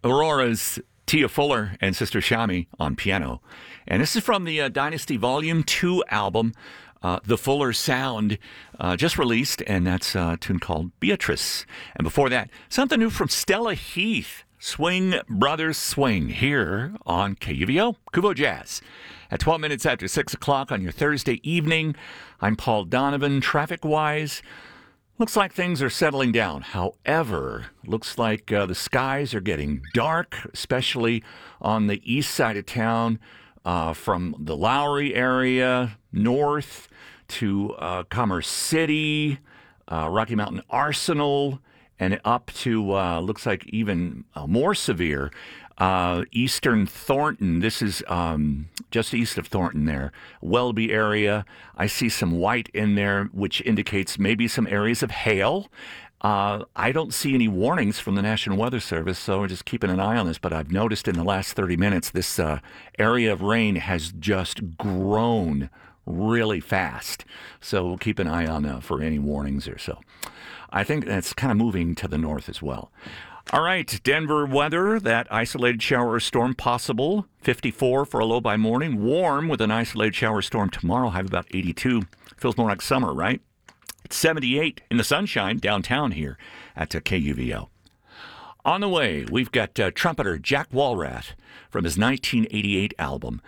Aurora's Tia Fuller and Sister Shami on piano. And this is from the Dynasty Volume 2 album, The Fuller Sound, just released, and that's a tune called Beatrice. And before that, something new from Stella Heath, Swing Brothers Swing, here on KUVO, Kuvo Jazz. At 12 minutes after 6 o'clock on your Thursday evening, I'm Paul Donovan. Traffic-wise, looks like things are settling down. However, looks like the skies are getting dark, especially on the east side of town, from the Lowry area north to Commerce City, Rocky Mountain Arsenal, and up to, looks like even more severe, eastern Thornton. This is just east of Thornton there, Welby area. I see some white in there, which indicates maybe some areas of hail. I don't see any warnings from the National Weather Service, so we're just keeping an eye on this. But I've noticed in the last 30 minutes, this area of rain has just grown really fast. So we'll keep an eye on for any warnings or so. I think that's kind of moving to the north as well. All right, Denver weather, that isolated shower or storm possible. 54 for a low by morning. Warm with an isolated shower or storm tomorrow. High of about 82. Feels more like summer, right? It's 78 in the sunshine downtown here at KUVO. On the way, we've got trumpeter Jack Walrath from his 1988 album,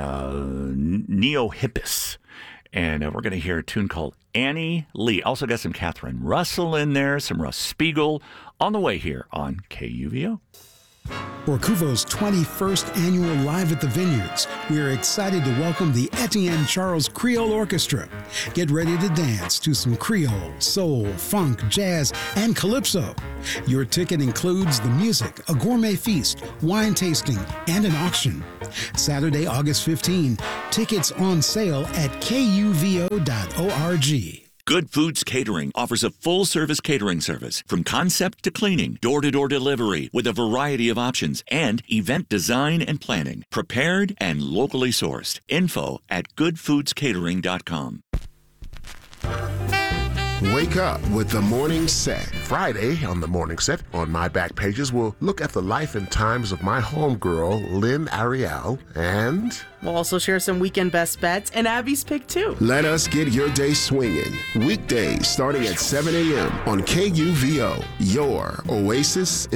Neo Hippus. And we're going to hear a tune called Annie Lee. Also got some Catherine Russell in there, some Russ Spiegel. On the way here on KUVO. For Kuvo's 21st annual Live at the Vineyards, we are excited to welcome the Etienne Charles Creole Orchestra. Get ready to dance to some Creole, soul, funk, jazz, and calypso. Your ticket includes the music, a gourmet feast, wine tasting, and an auction. Saturday, August 15. Tickets on sale at kuvo.org. Good Foods Catering offers a full-service catering service from concept to cleaning, door-to-door delivery with a variety of options, and event design and planning. Prepared and locally sourced. Info at goodfoodscatering.com. Wake up with the Morning Set. Friday on the Morning Set, on my back pages, we'll look at the life and times of my homegirl, Lynn Ariel, and we'll also share some weekend best bets and Abby's pick, too. Let us get your day swinging. Weekdays starting at 7 a.m. on KUVO, your oasis